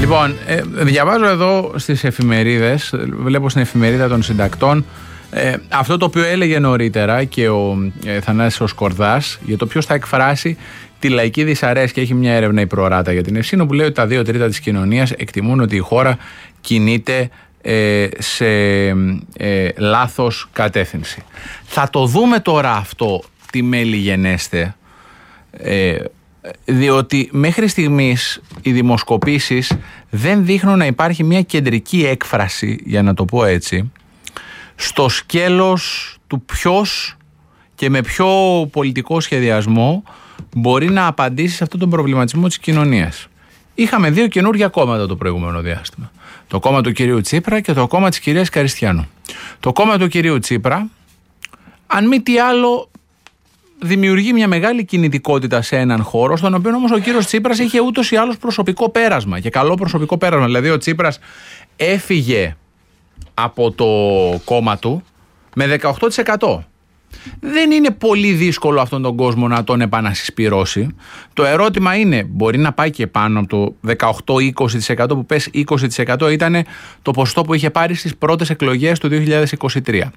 Λοιπόν, διαβάζω εδώ στις εφημερίδες, βλέπω στην εφημερίδα των συντακτών αυτό το οποίο έλεγε νωρίτερα και ο Θανάσης Κορδάς για το ποιος θα εκφράσει τη λαϊκή δυσαρέσκεια. Έχει μια έρευνα η Προράτα για την Ευσύνο που λέει ότι τα 2/3 της κοινωνίας εκτιμούν ότι η χώρα κινείται σε λάθος κατεύθυνση. Θα το δούμε τώρα αυτό τι μέλη γενέστε, διότι μέχρι στιγμής οι δημοσκοπήσεις δεν δείχνουν να υπάρχει μια κεντρική έκφραση, για να το πω έτσι, στο σκέλος του ποιος και με ποιο πολιτικό σχεδιασμό μπορεί να απαντήσει σε αυτόν τον προβληματισμό της κοινωνίας. Είχαμε δύο καινούργια κόμματα το προηγούμενο διάστημα. Το κόμμα του κυρίου Τσίπρα και το κόμμα της κυρίας Καριστιανού. Το κόμμα του κυρίου Τσίπρα, αν μη τι άλλο, δημιουργεί μια μεγάλη κινητικότητα σε έναν χώρο, στον οποίο όμως ο κύριος Τσίπρας είχε ούτως ή άλλως προσωπικό πέρασμα και καλό προσωπικό πέρασμα. Δηλαδή ο Τσίπρας έφυγε από το κόμμα του με 18%. Δεν είναι πολύ δύσκολο αυτόν τον κόσμο να τον επανασυσπυρώσει. Το ερώτημα είναι, μπορεί να πάει και πάνω από το 18-20% που πες 20% ήταν το ποσοστό που είχε πάρει στις πρώτες εκλογές του 2023.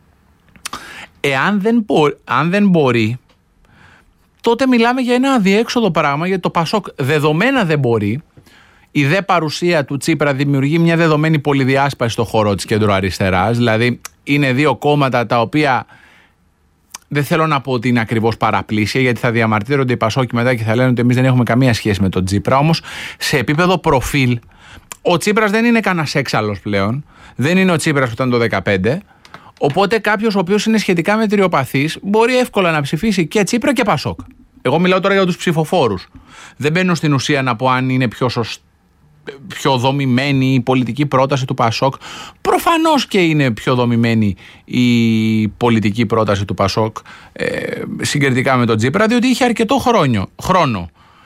Αν δεν μπορεί, τότε μιλάμε για ένα αδιέξοδο πράγμα, γιατί το ΠΑΣΟΚ δεδομένα δεν μπορεί. Η δε παρουσία του Τσίπρα δημιουργεί μια δεδομένη πολυδιάσπαση στο χώρο της κεντροαριστεράς. Δηλαδή είναι δύο κόμματα τα οποία δεν θέλω να πω ότι είναι ακριβώς παραπλήσια, γιατί θα διαμαρτύρονται οι Πασόκοι μετά και θα λένε ότι εμείς δεν έχουμε καμία σχέση με τον Τσίπρα. Όμως σε επίπεδο προφίλ ο Τσίπρας δεν είναι κανένας έξαλλος πλέον. Δεν είναι ο Τσίπρας που ήταν το 2015. Οπότε κάποιος ο οποίος είναι σχετικά μετριοπαθής μπορεί εύκολα να ψηφίσει και Τσίπρα και Πασόκ. Εγώ μιλάω τώρα για τους ψηφοφόρους. Δεν μπαίνω στην ουσία να πω αν είναι πιο δομημένη η πολιτική πρόταση του Πασόκ. Προφανώς και είναι πιο δομημένη η πολιτική πρόταση του Πασόκ συγκριτικά με τον Τσίπρα, διότι είχε αρκετό χρόνο.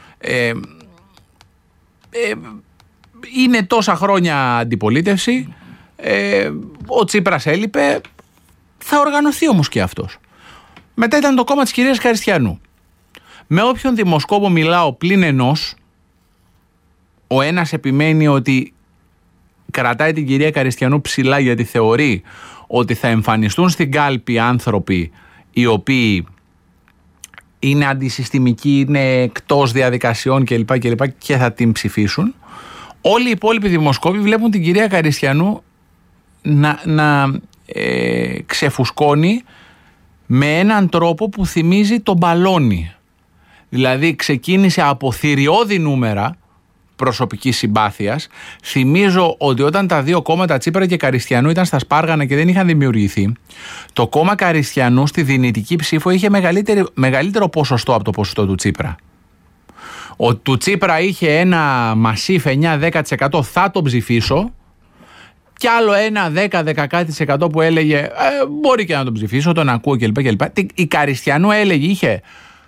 Είναι τόσα χρόνια αντιπολίτευση. Ο Τσίπρας έλειπε. Θα οργανωθεί όμως και αυτός. Μετά ήταν το κόμμα της κυρίας Καριστιανού. Με όποιον δημοσκόπο μιλάω πλην ενός, ο ένας επιμένει ότι κρατάει την κυρία Καριστιανού ψηλά γιατί θεωρεί ότι θα εμφανιστούν στην κάλπη άνθρωποι οι οποίοι είναι αντισυστημικοί, είναι εκτός διαδικασιών κλπ. Και θα την ψηφίσουν. Όλοι οι υπόλοιποι δημοσκόποι βλέπουν την κυρία Καριστιανού να ξεφουσκώνει με έναν τρόπο που θυμίζει τον μπαλόνι. Δηλαδή ξεκίνησε από θηριώδη νούμερα προσωπικής συμπάθειας. Θυμίζω ότι όταν τα δύο κόμματα Τσίπρα και Καριστιανού ήταν στα σπάργανα και δεν είχαν δημιουργηθεί, το κόμμα Καριστιανού στη δυνητική ψήφο είχε μεγαλύτερο ποσοστό από το ποσοστό του Τσίπρα. Ο του Τσίπρα είχε ένα μασίφ 9-10% θα τον ψηφίσω, κι άλλο ένα 10-10% που έλεγε μπορεί και να τον ψηφίσω, τον ακούω κλπ. Η Καριστιανού έλεγε, είχε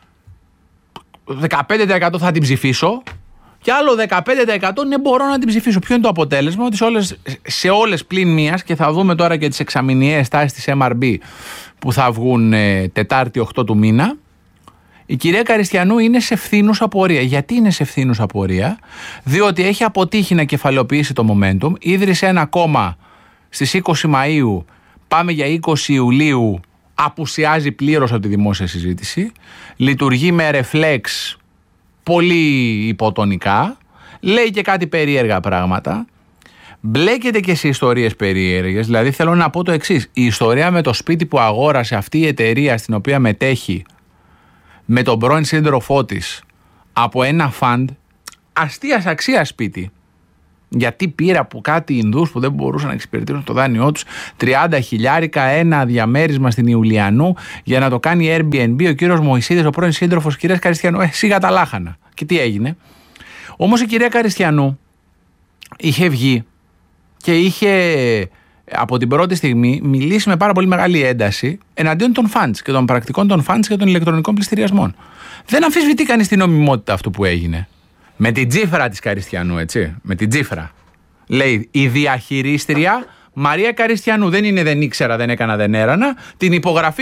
15% θα την ψηφίσω και άλλο 15% ναι μπορώ να την ψηφίσω. Ποιο είναι το αποτέλεσμα? Ότι σε όλες πλην μίας, και θα δούμε τώρα και τις εξαμηνιαίες τάσεις της MRB που θα βγουν Τετάρτη 8 του μήνα, η κυρία Καριστιανού είναι σε φθήνουσα πορεία. Γιατί είναι σε φθήνουσα πορεία? Διότι έχει αποτύχει να κεφαλαιοποιήσει το momentum. Ίδρυσε ένα κόμμα στις 20 Μαΐου, πάμε για 20 Ιουλίου, απουσιάζει πλήρως από τη δημόσια συζήτηση. Λειτουργεί με ρεφλέξ πολύ υποτονικά. Λέει και κάτι περίεργα πράγματα. Μπλέκεται και σε ιστορίες περίεργες. Δηλαδή θέλω να πω το εξής. Η ιστορία με το σπίτι που αγόρασε αυτή η εταιρεία στην οποία μετέχει με τον πρώην σύντροφό της από ένα φαντ, αστείας αξίας σπίτι. Γιατί πήρα από κάτι Ινδούς που δεν μπορούσαν να εξυπηρετήσουν το δάνειό τους 30.000 ένα διαμέρισμα στην Ιουλιανού για να το κάνει Airbnb ο κύριος Μωυσίδης, ο πρώην σύντροφος της κυρίας Καριστιανού. Σιγά τα λάχανα. Και τι έγινε? Όμως η κυρία Καριστιανού είχε βγει και είχε από την πρώτη στιγμή μιλήσει με πάρα πολύ μεγάλη ένταση εναντίον των funds και των πρακτικών των funds και των ηλεκτρονικών πληστηριασμών. Δεν αμφισβητεί κανείς την νομιμότητα αυτού που έγινε. Με την τσίφρα της Καριστιανού, έτσι. Με την τσίφρα. Λέει η διαχειρίστρια Μαρία Καριστιανού. Δεν είναι δεν ήξερα, δεν έκανα, δεν έρανα. Την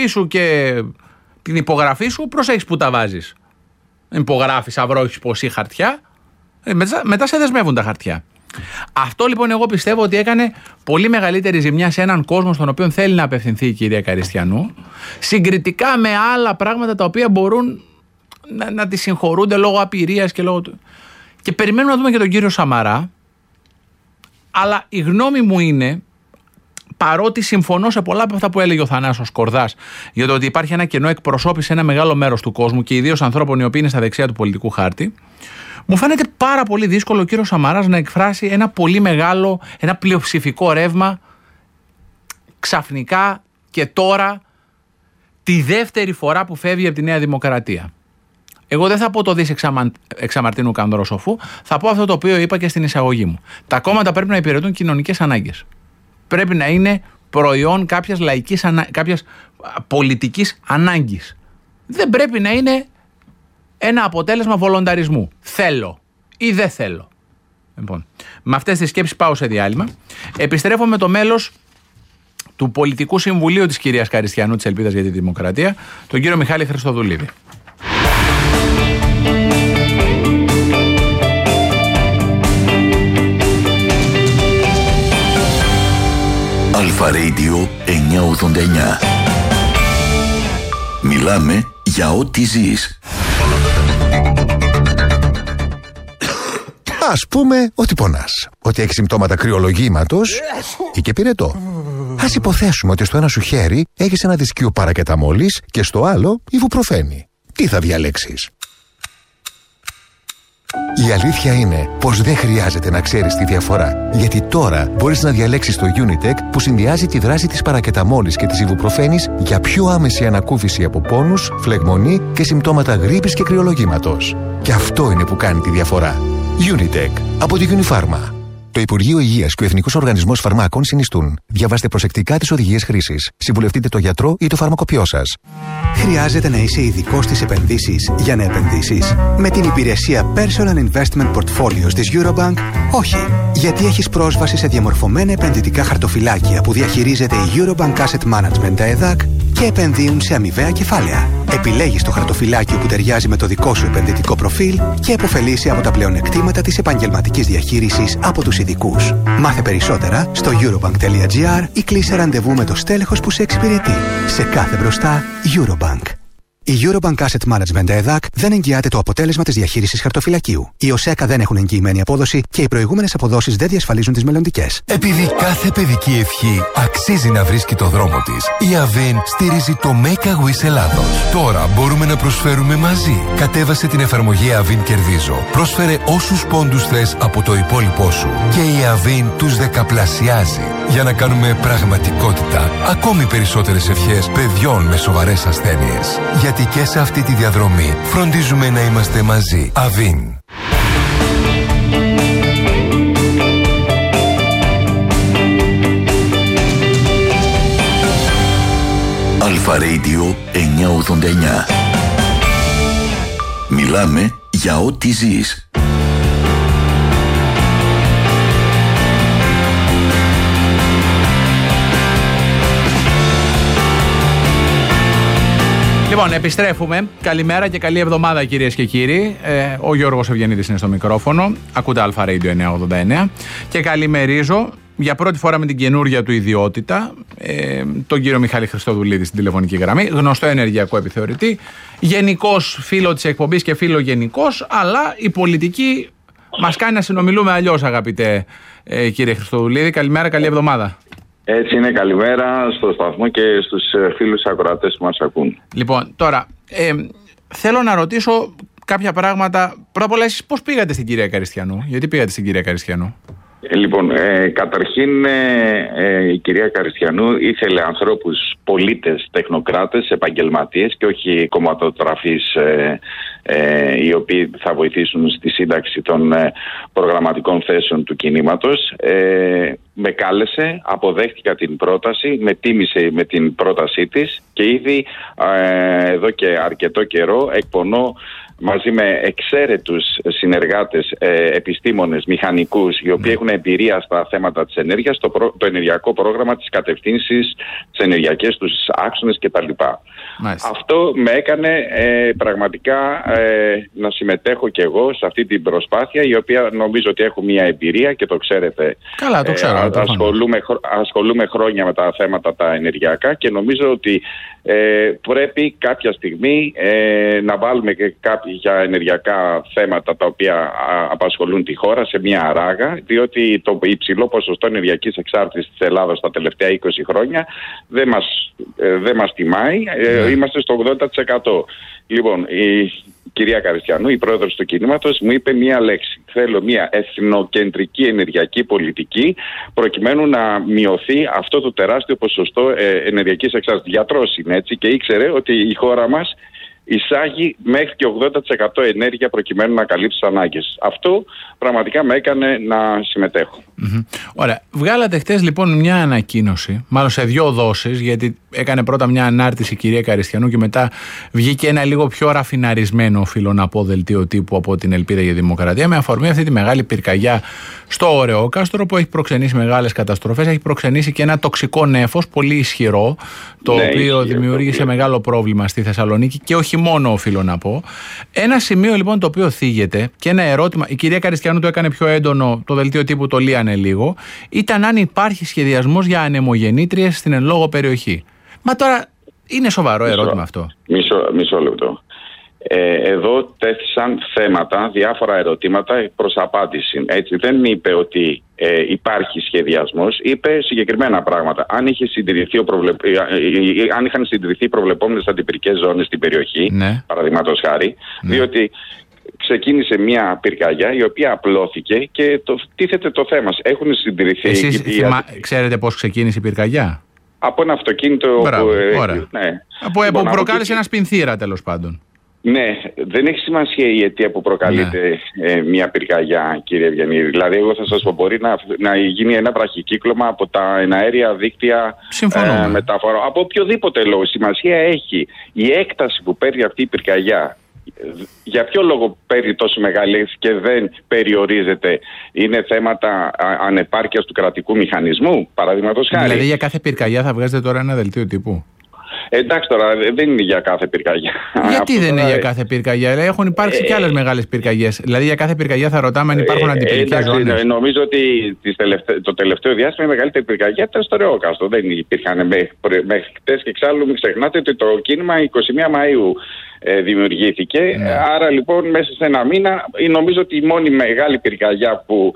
υπογραφή σου προσέχεις που τα βάζεις. Υπογράφεις αυρόχεις ποσή χαρτιά. Μετά σε δεσμεύουν τα χαρτιά. Αυτό λοιπόν εγώ πιστεύω ότι έκανε πολύ μεγαλύτερη ζημιά σε έναν κόσμο στον οποίο θέλει να απευθυνθεί η κυρία Καριστιανού, συγκριτικά με άλλα πράγματα τα οποία μπορούν να τη συγχωρούνται λόγω απειρίας και λόγω του. Και περιμένουμε να δούμε και τον κύριο Σαμαρά, αλλά η γνώμη μου είναι, παρότι συμφωνώ σε πολλά από αυτά που έλεγε ο Θανάσος Κορδάς για το ότι υπάρχει ένα κενό εκπροσώπηση σε ένα μεγάλο μέρος του κόσμου και ιδίως ανθρώπων οι οποίοι είναι στα δεξιά του πολιτικού χάρτη, μου φαίνεται πάρα πολύ δύσκολο ο κύριος Σαμαράς να εκφράσει ένα πολύ μεγάλο, ένα πλειοψηφικό ρεύμα ξαφνικά και τώρα, τη δεύτερη φορά που φεύγει από τη Νέα Δημοκρατία. Εγώ δεν θα πω το δις εξαμαρτίνου Κανδρόσοφου, θα πω αυτό το οποίο είπα και στην εισαγωγή μου. Τα κόμματα πρέπει να υπηρετούν κοινωνικές ανάγκες. Πρέπει να είναι προϊόν κάποιας πολιτικής ανάγκης. Δεν πρέπει να είναι ένα αποτέλεσμα βολονταρισμού. Θέλω ή δεν θέλω. Λοιπόν, με αυτές τις σκέψεις πάω σε διάλειμμα. Επιστρέφω με το μέλος του Πολιτικού Συμβουλίου της κυρίας Καριστιανού της Ελπίδας για τη Δημοκρατία, τον κύριο Μιχάλη Χριστοδουλίδη. Αλφα Radio 989. Μιλάμε για ό,τι ζεις. Ας πούμε ότι πονάς, ότι έχεις συμπτώματα κρυολογήματος ή και πυρετό. Ας υποθέσουμε ότι στο ένα σου χέρι έχεις ένα δισκείο παρακεταμόλης και στο άλλο ιβουπροφένη. Τι θα διαλέξεις? Η αλήθεια είναι πως δεν χρειάζεται να ξέρεις τη διαφορά, γιατί τώρα μπορείς να διαλέξεις το Unitec που συνδυάζει τη δράση της παρακεταμόλης και της ιβουπροφένης για πιο άμεση ανακούφιση από πόνους, φλεγμονή και συμπτώματα γρίπης και κρυολογήματος. Και αυτό είναι που κάνει τη διαφορά. Unitec από τη Unifarma. Το Υπουργείο Υγείας και ο Εθνικός Οργανισμός Φαρμάκων συνιστούν. Διαβάστε προσεκτικά τις οδηγίες χρήσης. Συμβουλευτείτε το γιατρό ή το φαρμακοποιό σας. Χρειάζεται να είσαι ειδικός στις επενδύσεις για να επενδύσεις? Με την υπηρεσία Personal Investment Portfolios της Eurobank, όχι. Γιατί έχεις πρόσβαση σε διαμορφωμένα επενδυτικά χαρτοφυλάκια που διαχειρίζεται η Eurobank Asset Management, τα ΕΔΑΚ, και επενδύουν σε αμοιβαία κεφάλαια. Επιλέγεις το χαρτοφυλάκιο που ταιριάζει με το δικό σου επενδυτικό προφίλ και επωφελείσαι από τα πλεονεκτήματα της επαγγελματικής διαχείρισης από τους ειδικούς. Μάθε περισσότερα στο eurobank.gr ή κλείσε ραντεβού με το στέλεχος που σε εξυπηρετεί. Σε κάθε μπροστά, Eurobank. Η Eurobank Asset Management ΕΔΑΚ δεν εγγυάται το αποτέλεσμα της διαχείρισης χαρτοφυλακίου. Οι ΟΣΕΚΑ δεν έχουν εγγυημένη απόδοση και οι προηγούμενες αποδόσεις δεν διασφαλίζουν τις μελλοντικές. Επειδή κάθε παιδική ευχή αξίζει να βρίσκει το δρόμο της, η Avin στηρίζει το Make a Wish Ελλάδος. Τώρα μπορούμε να προσφέρουμε μαζί. Κατέβασε την εφαρμογή Avin Κερδίζω. Πρόσφερε όσους πόντους θες από το υπόλοιπό σου και η Avin τους δεκαπλασιάζει για να κάνουμε πραγματικότητα ακόμη περισσότερες ευχές παιδιών με σοβαρές ασθένειες. Γιατί και σε αυτή τη διαδρομή φροντίζουμε να είμαστε μαζί. Avin. Αλφα Radio 989. Μιλάμε για ό,τι ζεις. Λοιπόν, επιστρέφουμε. Καλημέρα και καλή εβδομάδα, κυρίες και κύριοι. Ο Γιώργος Ευγενίδης είναι στο μικρόφωνο. Ακούτε Αλφα Radio 989. Και καλημερίζω για πρώτη φορά με την καινούργια του ιδιότητα τον κύριο Μιχάλη Χριστοδουλίδη στην τηλεφωνική γραμμή. Γνωστό ενεργειακό επιθεωρητή. Γενικός φίλο της εκπομπής και φίλο γενικός. Αλλά η πολιτική μας κάνει να συνομιλούμε αλλιώς, αγαπητέ κύριε Χριστοδουλίδη. Καλημέρα, καλή εβδομάδα. Έτσι είναι, καλημέρα στο σταθμό και στους φίλους ακροατές που μας ακούν. Λοιπόν, τώρα, θέλω να ρωτήσω κάποια πράγματα. Πρώτα απ' όλα, εσείς πώς πήγατε στην κυρία Καριστιανού? Γιατί πήγατε στην κυρία Καριστιανού? Λοιπόν, καταρχήν η κυρία Καριστιανού ήθελε ανθρώπους, πολίτες, τεχνοκράτες, επαγγελματίες και όχι κομματοτραφείς οι οποίοι θα βοηθήσουν στη σύνταξη των προγραμματικών θέσεων του κινήματος. Με κάλεσε, αποδέχτηκα την πρόταση, με τίμησε με την πρότασή της και ήδη εδώ και αρκετό καιρό εκπονώ μαζί με εξαίρετους συνεργάτες, επιστήμονες, μηχανικούς, οι οποίοι έχουν εμπειρία στα θέματα της ενέργειας, το ενεργειακό πρόγραμμα, τις κατευθύνσεις, τις ενεργειακές, τους άξονες κτλ. Αυτό με έκανε πραγματικά να συμμετέχω και εγώ σε αυτή την προσπάθεια, η οποία νομίζω ότι έχω μια εμπειρία και το ξέρετε. Καλά, το ξέρω. Ασχολούμαι χρόνια με τα θέματα τα ενεργειακά και νομίζω ότι πρέπει κάποια στιγμή να βάλουμε και κάποια ενεργειακά θέματα τα οποία απασχολούν τη χώρα σε μια ράγα, διότι το υψηλό ποσοστό ενεργειακής εξάρτησης της Ελλάδας τα τελευταία 20 χρόνια δεν μας τιμάει. Είμαστε στο 80%. Λοιπόν, η κυρία Καριστιανού, η πρόεδρος του κινήματος, μου είπε μία λέξη. Θέλω μία εθνοκεντρική ενεργειακή πολιτική, προκειμένου να μειωθεί αυτό το τεράστιο ποσοστό ενεργειακής εξάρτησης. Γιατρός είναι, έτσι, και ήξερε ότι η χώρα μας εισάγει μέχρι και 80% ενέργεια προκειμένου να καλύψει τις ανάγκες. Αυτό πραγματικά με έκανε να συμμετέχω. Ωραία. Βγάλατε χτες λοιπόν μια ανακοίνωση, μάλλον σε 2 δόσεις, γιατί έκανε πρώτα μια ανάρτηση η κυρία Καριστιανού και μετά βγήκε ένα λίγο πιο ραφιναρισμένο, οφείλω να πω, δελτίο τύπου από την Ελπίδα για Δημοκρατία, με αφορμή αυτή τη μεγάλη πυρκαγιά στο Ωρεόκαστρο που έχει προξενήσει μεγάλες καταστροφές, έχει προξενήσει και ένα τοξικό νέφος πολύ ισχυρό, το οποίο δημιούργησε μεγάλο πρόβλημα στη Θεσσαλονίκη και όχι μόνο, οφείλω να πω. Ένα σημείο λοιπόν το οποίο θίγεται και ένα ερώτημα, η κυρία Καριστιανού το έκανε πιο έντονο, το δελτίο τύπου το λύανε λίγο, ήταν αν υπάρχει σχεδιασμός για ανεμογεννήτριες στην εν λόγω περιοχή. Μα τώρα είναι σοβαρό ερώτημα αυτό. Μισό λεπτό. Εδώ τέθησαν θέματα, διάφορα ερωτήματα προς απάντηση. Έτσι, δεν είπε ότι υπάρχει σχεδιασμός, είπε συγκεκριμένα πράγματα. Αν είχαν συντηρηθεί προβλεπόμενες αντιπυρικές ζώνες στην περιοχή, παραδείγματος χάρη, διότι ξεκίνησε μια πυρκαγιά η οποία απλώθηκε και τίθεται το θέμα. Έχουν συντηρηθεί. Εσείς ξέρετε πώς ξεκίνησε η πυρκαγιά? Από ένα αυτοκίνητο που προκάλεσε ένα σπινθήρα, τέλος πάντων. Ναι, δεν έχει σημασία η αιτία που προκαλείται μια πυρκαγιά, κύριε Ευγενίδη. Δηλαδή, εγώ θα σας πω, μπορεί να γίνει ένα βραχικύκλωμα από τα εναέρια δίκτυα μεταφορά. Από οποιοδήποτε λόγο. Σημασία έχει η έκταση που παίρνει αυτή η πυρκαγιά. Για ποιο λόγο παίρνει τόσο μεγάλη και δεν περιορίζεται? Είναι θέματα ανεπάρκειας του κρατικού μηχανισμού, παραδείγματος χάρη. Δηλαδή, για κάθε πυρκαγιά θα βγάζετε τώρα ένα δελτίο τύπου? Εντάξει, τώρα δεν είναι για κάθε πυρκαγιά. Γιατί δεν είναι για κάθε πυρκαγιά? Έχουν υπάρξει και άλλες μεγάλες πυρκαγιές. Δηλαδή, για κάθε πυρκαγιά θα ρωτάμε αν υπάρχουν αντιπυρικές ζώνες. Νομίζω ότι το τελευταίο διάστημα η μεγαλύτερη πυρκαγιά ήταν στο Ωρεόκαστρο. Δεν υπήρχαν μέχρι χτες, και εξάλλου μην ξεχνάτε ότι το κίνημα 21 Μαΐου δημιουργήθηκε. Άρα λοιπόν μέσα σε ένα μήνα νομίζω ότι η μόνη μεγάλη πυρκαγιά που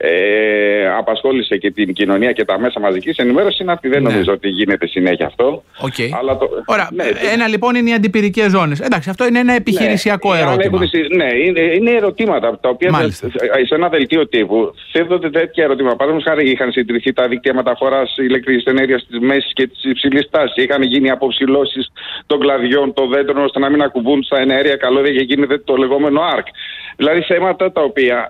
απασχόλησε και την κοινωνία και τα μέσα μαζικής ενημέρωσης είναι αυτή. Δεν νομίζω ότι γίνεται συνέχεια αυτό. Αλλά Ωραία. Ένα λοιπόν είναι οι αντιπυρικές ζώνες. Εντάξει, αυτό είναι ένα επιχειρησιακό ερώτημα. Είναι ερωτήματα τα οποία σε ένα δελτίο τύπου θέτονται τέτοια ερωτήματα. Παραδείγματος χάρη, είχαν συντηρηθεί τα δίκτυα μεταφοράς ηλεκτρικής ενέργειας της μέσης και της υψηλής τάσης. Είχαν γίνει αποψηλώσεις των κλαδιών, των δέντρων, ώστε να μην ακουμπούν στα εναέρια καλώδια και γίνεται το λεγόμενο ARC. Δηλαδή θέματα τα οποία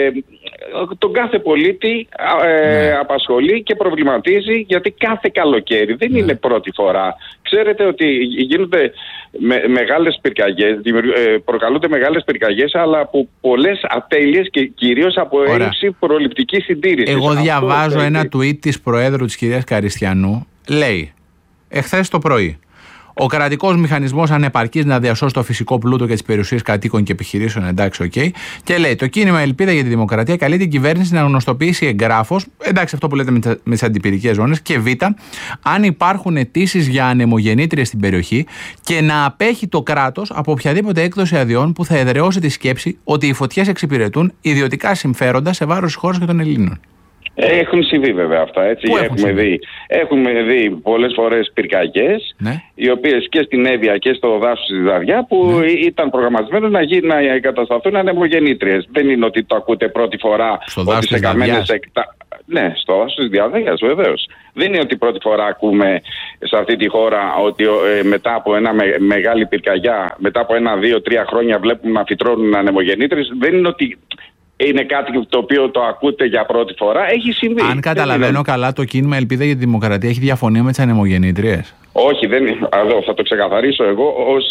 τον κάθε πολίτη απασχολεί και προβληματίζει, γιατί κάθε καλοκαίρι δεν είναι πρώτη φορά. Ξέρετε ότι γίνονται μεγάλες πυρκαγιές, προκαλούνται μεγάλες πυρκαγιές, αλλά από πολλές ατέλειες και κυρίως από έλλειψη προληπτικής συντήρησης. Εγώ διαβάζω ένα tweet της Προέδρου της κυρίας Καριστιανού. Λέει, εχθές το πρωί, ο κρατικός μηχανισμός ανεπαρκής να διασώσει το φυσικό πλούτο και τις περιουσίες κατοίκων και επιχειρήσεων, εντάξει, Και λέει, το κίνημα Ελπίδα για τη Δημοκρατία καλεί την κυβέρνηση να γνωστοποιήσει εγγράφως, εντάξει, αυτό που λέτε με τις αντιπυρικές ζώνες, και β, αν υπάρχουν αιτήσεις για ανεμογεννήτριες στην περιοχή, και να απέχει το κράτος από οποιαδήποτε έκδοση αδειών που θα εδραιώσει τη σκέψη ότι οι φωτιές εξυπηρετούν ιδιωτικά συμφέροντα σε βάρος της χώρας και των Ελλήνων. Έχουν συμβεί βέβαια αυτά, έτσι. Έχουμε δει πολλές φορές πυρκαγιές, οι οποίες και στην Εύβοια και στο δάσος της Δαδιά, που ήταν προγραμματισμένο να εγκατασταθούν ανεμογεννήτριες. Δεν είναι ότι το ακούτε πρώτη φορά ότι σε καμένες Ναι, στο δάσος της Διαδέας, βεβαίως. Δεν είναι ότι πρώτη φορά ακούμε σε αυτή τη χώρα ότι μετά από ένα μεγάλη πυρκαγιά, μετά από 1, 2, 3 χρόνια βλέπουμε να φυτρώνουν ανεμογεννήτριες. Δεν είναι ότι είναι κάτι το οποίο το ακούτε για πρώτη φορά. Έχει συμβεί. Αν καταλαβαίνω καλά, το κίνημα Ελπίδα για τη Δημοκρατία έχει διαφωνία με τις ανεμογεννήτριες. Όχι, εδώ θα το ξεκαθαρίσω εγώ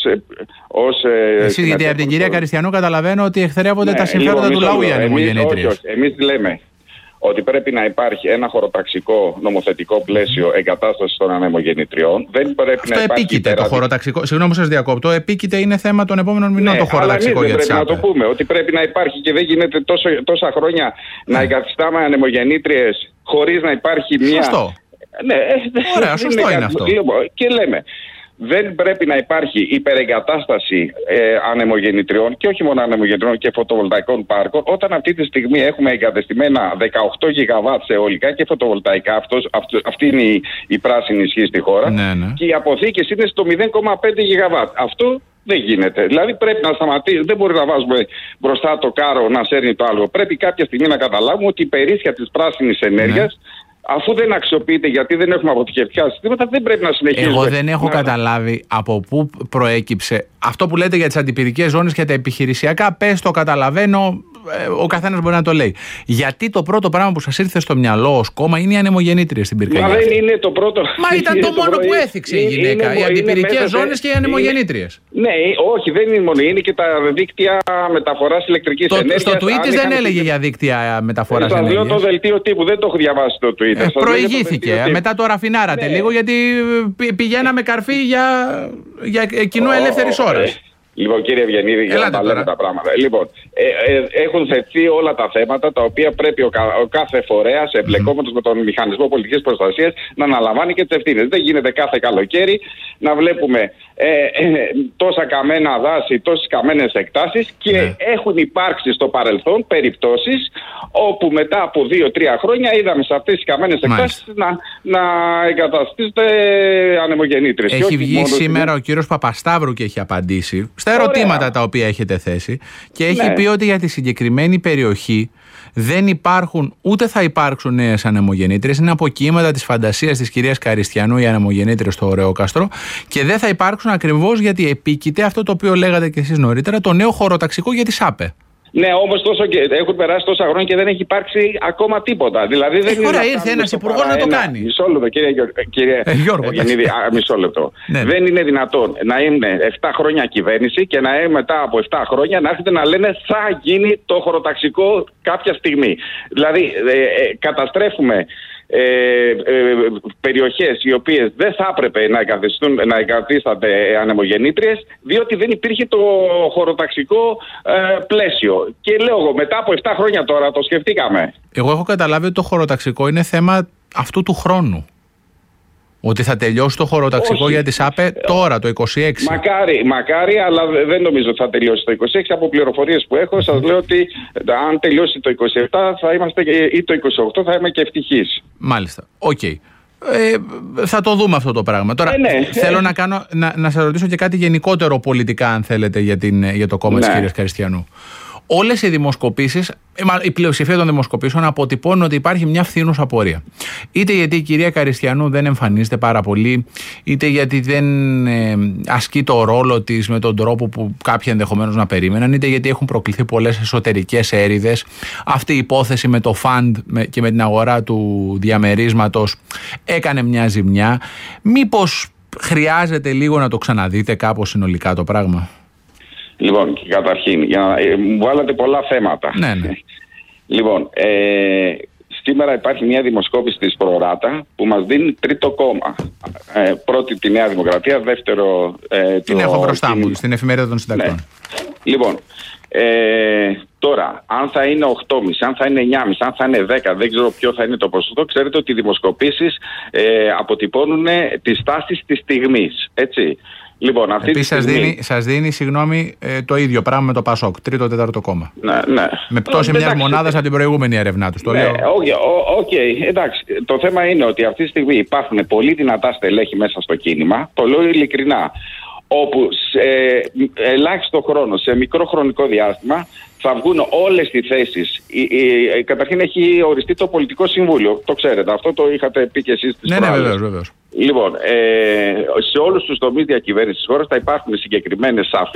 ως εσείς, γιατί από την κυρία Καριστιανού καταλαβαίνω ότι εχθρεύονται τα συμφέροντα του λαού οι ανεμογεννήτριες. Εμείς λέμε ότι πρέπει να υπάρχει ένα χωροταξικό νομοθετικό πλαίσιο εγκατάστασης των ανεμογεννητριών. Δεν πρέπει αυτό να υπάρχει. Επίκειται το χωροταξικό. Συγγνώμη που σας διακόπτω. Επίκειται είναι θέμα των επόμενων μηνών το χωροταξικό για τις ΑΠΕ. Πρέπει να το πούμε ότι πρέπει να υπάρχει και δεν γίνεται τόσα χρόνια να εγκαθιστάμε ανεμογεννήτριες χωρίς να υπάρχει μια. Σωστό. Ναι, ωραία, σωστό είναι αυτό. Και λέμε. Δεν πρέπει να υπάρχει υπερεγκατάσταση ανεμογεννητριών και όχι μόνο ανεμογεννητριών και φωτοβολταϊκών πάρκων, όταν αυτή τη στιγμή έχουμε εγκατεστημένα 18 γιγαβάτ σε αιωλικά και φωτοβολταϊκά. Αυτή είναι η πράσινη ισχύ στη χώρα. Ναι. Και οι αποθήκες είναι στο 0,5 γιγαβάτ. Αυτό δεν γίνεται. Δηλαδή πρέπει να σταματήσει. Δεν μπορεί να βάζουμε μπροστά το κάρο να σέρνει το άλλο. Πρέπει κάποια στιγμή να καταλάβουμε ότι η περίσσια της πράσινης ενέργειας. Αφού δεν αξιοποιείται γιατί δεν έχουμε αποθηκευτικά συστήματα, δεν πρέπει να συνεχίσουμε. Εγώ δεν έχω καταλάβει από πού προέκυψε αυτό που λέτε για τις αντιπυρικές ζώνες και τα επιχειρησιακά. Πες το, καταλαβαίνω, ο καθένας μπορεί να το λέει. Γιατί το πρώτο πράγμα που σας ήρθε στο μυαλό ως κόμμα είναι οι ανεμογεννήτριες στην πυρκαγιά? Μα δεν είναι το πρώτο. Μα ήταν το μόνο που έθιξε η γυναίκα. Οι αντιπυρικές ζώνες και οι ανεμογεννήτριες. Ναι, όχι, δεν είναι μόνο. Είναι και τα δίκτυα μεταφοράς ηλεκτρικής ενέργειας. Στο tweet της δεν έλεγε για δίκτυα μεταφοράς ενέργειας. Στο δελτίο τύπου, δεν το έχω διαβάσει το tweet. Προηγήθηκε. Μετά το ραφινάρατε λίγο γιατί πηγαίναμε καρφί για κοινό ελεύθερης ώρας. Λοιπόν, κύριε Ευγενίδη, για να λέμε τα πράγματα. Λοιπόν, έχουν θεθεί όλα τα θέματα τα οποία πρέπει ο κάθε φορέας εμπλεκόμενος με τον μηχανισμό πολιτικής προστασίας να αναλαμβάνει και τις ευθύνες. Δεν γίνεται κάθε καλοκαίρι να βλέπουμε τόσα καμένα δάση, τόσες καμένες εκτάσεις και έχουν υπάρξει στο παρελθόν περιπτώσεις όπου μετά από 2-3 χρόνια είδαμε σε αυτές τις καμένες εκτάσεις να εγκαταστήσετε ανεμογεννήτριες. Έχει βγει σήμερα ο κύριος Παπασταύρου και έχει απαντήσει στα ερωτήματα τα οποία έχετε θέσει και έχει πει ότι για τη συγκεκριμένη περιοχή δεν υπάρχουν ούτε θα υπάρξουν νέες ανεμογεννήτριες. Είναι αποκύματα της φαντασίας της κυρίας Καριστιανού οι ανεμογεννήτριες στο Ωρεόκαστρο και δεν θα υπάρξουν ακριβώς γιατί επίκειται αυτό το οποίο λέγατε και εσείς νωρίτερα, το νέο χωροταξικό για τις ΑΠΕ. Ναι, όμως έχουν περάσει τόσα χρόνια και δεν έχει υπάρξει ακόμα τίποτα. Δηλαδή δεν είναι. Ωραία, ήρθε ένας υπουργός να το κάνει. Μισό λεπτό, κύριε Ευγενίδη, μισό λεπτό. Δεν είναι δυνατόν να είναι 7 χρόνια κυβέρνηση και να είναι μετά από 7 χρόνια να έρχεται να λένε θα γίνει το χωροταξικό κάποια στιγμή. Δηλαδή καταστρέφουμε περιοχές οι οποίες δεν θα έπρεπε να εγκαθίστανται ανεμογεννήτριες διότι δεν υπήρχε το χωροταξικό πλαίσιο και λέω εγώ μετά από 7 χρόνια τώρα το σκεφτήκαμε. Εγώ έχω καταλάβει ότι το χωροταξικό είναι θέμα αυτού του χρόνου. Ότι θα τελειώσει το χωροταξικό για τις ΑΠΕ τώρα, το 26. Μακάρι, αλλά δεν νομίζω ότι θα τελειώσει το 26. Από πληροφορίες που έχω, σας λέω ότι αν τελειώσει το 27 θα είμαστε, ή το 28 θα είμαι και ευτυχής. Μάλιστα. Οκ. Θα το δούμε αυτό το πράγμα. Τώρα θέλω να σας ρωτήσω και κάτι γενικότερο πολιτικά, αν θέλετε, για το κόμμα της κυρίας Καριστιανού. Όλες οι δημοσκοπήσεις, η πλειοψηφία των δημοσκοπήσεων αποτυπώνουν ότι υπάρχει μια φθήνουσα πορεία. Είτε γιατί η κυρία Καριστιανού δεν εμφανίζεται πάρα πολύ, είτε γιατί δεν ασκεί το ρόλο της με τον τρόπο που κάποιοι ενδεχομένως να περίμεναν, είτε γιατί έχουν προκληθεί πολλές εσωτερικές έρηδες. Αυτή η υπόθεση με το φαντ και με την αγορά του διαμερίσματος έκανε μια ζημιά. Μήπως χρειάζεται λίγο να το ξαναδείτε κάπως συνολικά το πράγμα? Λοιπόν, καταρχήν, μου βάλατε πολλά θέματα. Ναι. Λοιπόν, σήμερα υπάρχει μια δημοσκόπηση της Προράτα που μας δίνει τρίτο κόμμα. Πρώτη τη Νέα Δημοκρατία, δεύτερο την έχω μπροστά μου, στην εφημερίδα των συντακτών. Ναι. Λοιπόν, τώρα, αν θα είναι 8,5, αν θα είναι 9,5, αν θα είναι 10, δεν ξέρω ποιο θα είναι το ποσοστό. Ξέρετε ότι οι δημοσκοπήσεις αποτυπώνουν τις τάσεις της στιγμής, έτσι. Λοιπόν, επίσης σας δίνει, συγγνώμη, το ίδιο πράγμα με το ΠΑΣΟΚ, τρίτο-τέταρτο κόμμα. Ναι. Με πτώση μιας μονάδας από την προηγούμενη έρευνά τους. Εντάξει. Το θέμα είναι ότι αυτή τη στιγμή υπάρχουν πολύ δυνατά στελέχη μέσα στο κίνημα, το λέω ειλικρινά, όπου σε ελάχιστο χρόνο, σε μικρό χρονικό διάστημα, θα βγουν όλες τις θέσεις. Καταρχήν έχει οριστεί το πολιτικό συμβούλιο. Το ξέρετε, αυτό το είχατε πει και εσείς στις προάλλες. Βεβαίως. Λοιπόν, σε όλους τους τομείς διακυβέρνησης της χώρας θα υπάρχουν συγκεκριμένες